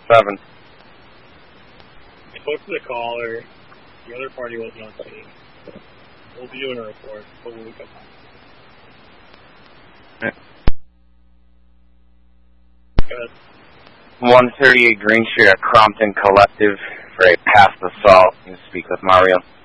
7. I spoke to the caller. The other party wasn't on scene. We'll be doing a report, but we'll come back. Good. 138 Green Street at Crompton Collective for a past assault. You speak with Mario.